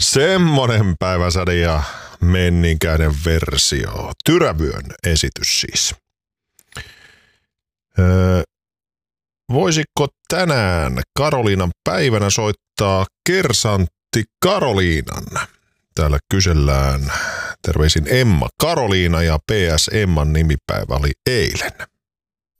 Semmonen päiväsäde ja menninkäinen versio. Tyrävyön esitys siis. Voisiko tänään Karoliinan päivänä soittaa kersantti Karoliinan? Täällä kysellään terveisin Emma Karoliina ja PS Emman nimipäivä oli eilen.